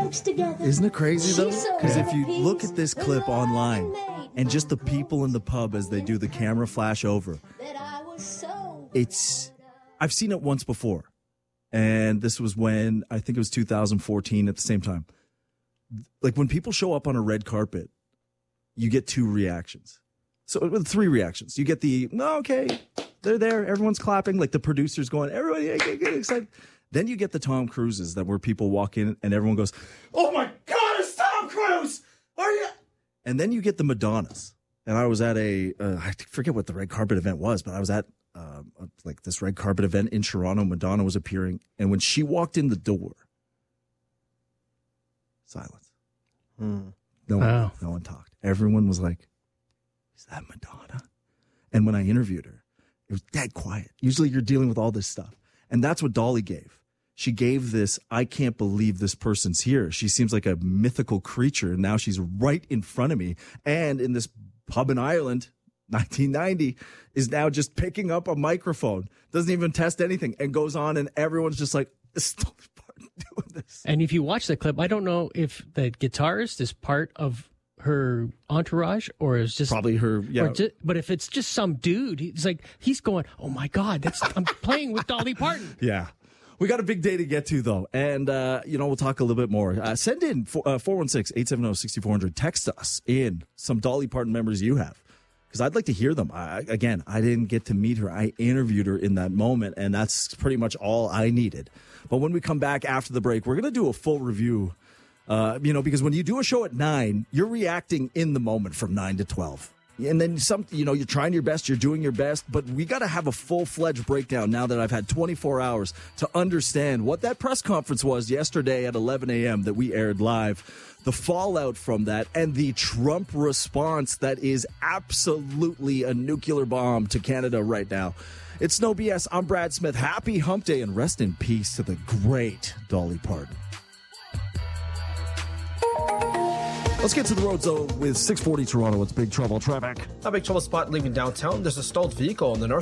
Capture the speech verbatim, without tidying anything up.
jokes together. Isn't it crazy, though? She's so Because if you happy. look at this clip online and just the people in the pub as they do the camera flash over, That I was so it's... I've seen it once before. And this was when, I think it was two thousand fourteen at the same time. Like, when people show up on a red carpet, you get two reactions. So, three reactions. You get the, no, okay, they're there, everyone's clapping, like the producer's going, everybody get, get excited. Then you get the Tom Cruises that where people walk in and everyone goes, oh my God, it's Tom Cruise! Are you? And then you get the Madonnas. And I was at a, uh, I forget what the red carpet event was, but I was at uh, like this red carpet event in Toronto. Madonna was appearing. And when she walked in the door, silence. Hmm. No one, Wow. no one talked. Everyone was like, is that Madonna? And when I interviewed her, it was dead quiet. Usually you're dealing with all this stuff. And that's what Dolly gave. She gave this, I can't believe this person's here. She seems like a mythical creature. And now she's right in front of me. And in this pub in Ireland, nineteen ninety, is now just picking up a microphone. Doesn't even test anything and goes on. And everyone's just like, this is Dolly Parton doing this. And if you watch the clip, I don't know if the guitarist is part of her entourage or is just Probably her, yeah. or ju- but if it's just some dude, he's like he's going, oh my God, that's I'm playing with Dolly Parton. Yeah. We got a big day to get to, though. And, uh, you know, we'll talk a little bit more. Uh, send in four one six, eight seven zero, six four zero zero. Text us in some Dolly Parton memories you have. Because I'd like to hear them. I, again, I didn't get to meet her. I interviewed her in that moment, and that's pretty much all I needed. But when we come back after the break, we're going to do a full review. Uh, you know, because when you do a show at nine, you're reacting in the moment from nine to twelve. And then some, you know, you're trying your best, you're doing your best, but we got to have a full-fledged breakdown now that I've had twenty-four hours to understand what that press conference was yesterday at eleven a.m. that we aired live, the fallout from that, and the Trump response that is absolutely a nuclear bomb to Canada right now. It's No B S. I'm Brad Smith. Happy Hump Day and rest in peace to the great Dolly Parton. Let's get to the road zone with six forty Toronto. It's Big Trouble traffic. A big trouble spot leaving downtown. There's a stalled vehicle on the north